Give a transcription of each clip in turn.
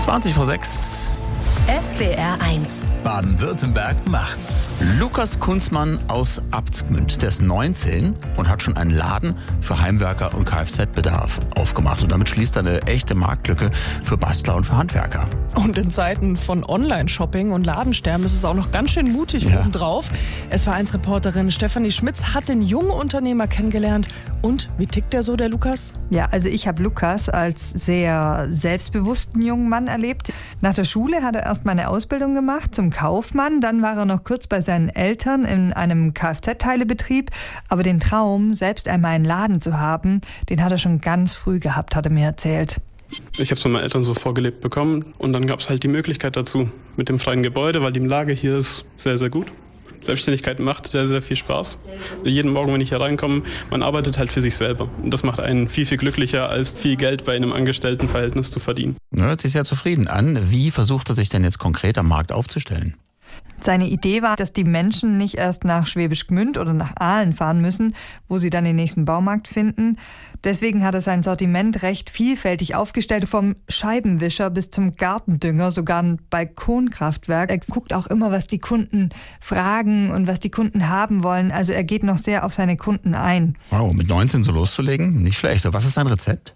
20:06. SWR 1. Baden-Württemberg macht's. Lukas Kunzmann aus Abtsgmünd, der ist 19 und hat schon einen Laden für Heimwerker und Kfz-Bedarf aufgemacht. Und damit schließt er eine echte Marktlücke für Bastler und für Handwerker. Und in Zeiten von Online-Shopping und Ladensterben ist es auch noch ganz schön mutig obendrauf. SWR1-Reporterin Stefanie Schmitz hat den jungen Unternehmer kennengelernt. Und wie tickt der so, der Lukas? Ja, also ich habe Lukas als sehr selbstbewussten jungen Mann erlebt. Nach der Schule hat er erst mal eine Ausbildung gemacht zum Kaufmann. Dann war er noch kurz bei seinen Eltern in einem Kfz-Teilebetrieb. Aber den Traum, selbst einmal einen Laden zu haben, den hat er schon ganz früh gehabt, hat er mir erzählt. Ich habe es von meinen Eltern so vorgelebt bekommen und dann gab es halt die Möglichkeit dazu mit dem freien Gebäude, weil die Lage hier ist sehr, sehr gut. Selbstständigkeit macht sehr, sehr viel Spaß. Jeden Morgen, wenn ich hier reinkomme, man arbeitet halt für sich selber. Und das macht einen viel, viel glücklicher, als viel Geld bei einem Angestelltenverhältnis zu verdienen. Hört sich sehr zufrieden an. Wie versucht er sich denn jetzt konkret am Markt aufzustellen? Seine Idee war, dass die Menschen nicht erst nach Schwäbisch Gmünd oder nach Aalen fahren müssen, wo sie dann den nächsten Baumarkt finden. Deswegen hat er sein Sortiment recht vielfältig aufgestellt, vom Scheibenwischer bis zum Gartendünger, sogar ein Balkonkraftwerk. Er guckt auch immer, was die Kunden fragen und was die Kunden haben wollen. Also er geht noch sehr auf seine Kunden ein. Wow, mit 19 so loszulegen? Nicht schlecht. Was ist sein Rezept?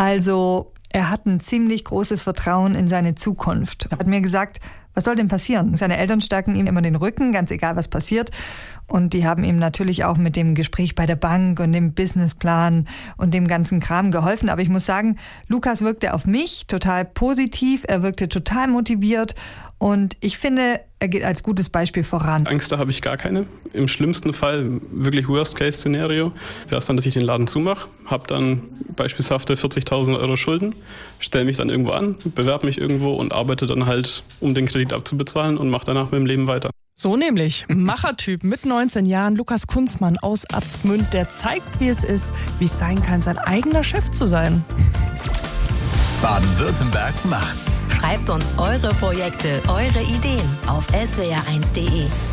Also er hat ein ziemlich großes Vertrauen in seine Zukunft. Er hat mir gesagt, was soll denn passieren? Seine Eltern stärken ihm immer den Rücken, ganz egal was passiert. Und die haben ihm natürlich auch mit dem Gespräch bei der Bank und dem Businessplan und dem ganzen Kram geholfen. Aber ich muss sagen, Lukas wirkte auf mich total positiv, er wirkte total motiviert und ich finde, er geht als gutes Beispiel voran. Angst, da habe ich gar keine. Im schlimmsten Fall, wirklich Worst-Case-Szenario, wäre es dann, dass ich den Laden zumache, habe dann beispielhafte 40.000 Euro Schulden, stelle mich dann irgendwo an, bewerbe mich irgendwo und arbeite dann halt, um den Kredit abzubezahlen und mache danach mit dem Leben weiter. So nämlich. Machertyp mit 19 Jahren, Lukas Kunzmann aus Abtsgmünd, der zeigt, wie es ist, wie es sein kann, sein eigener Chef zu sein. Baden-Württemberg macht's. Schreibt uns eure Projekte, eure Ideen auf swr1.de.